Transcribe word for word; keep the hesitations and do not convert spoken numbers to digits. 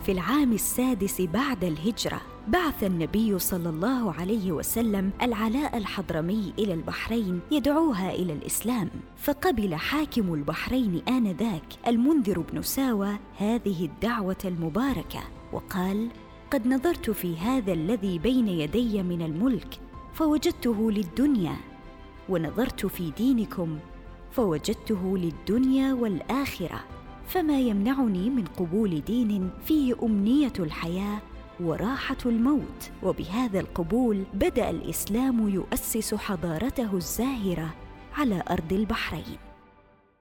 في العام السادس بعد الهجرة بعث النبي صلى الله عليه وسلم العلاء الحضرمي إلى البحرين يدعوها إلى الإسلام، فقبل حاكم البحرين آنذاك المنذر بن ساوى هذه الدعوة المباركة وقال: قد نظرت في هذا الذي بين يدي من الملك فوجدته للدنيا، ونظرت في دينكم فوجدته للدنيا والآخرة، فما يمنعني من قبول دين فيه أمنية الحياة وراحة الموت. وبهذا القبول بدأ الإسلام يؤسس حضارته الزاهرة على أرض البحرين.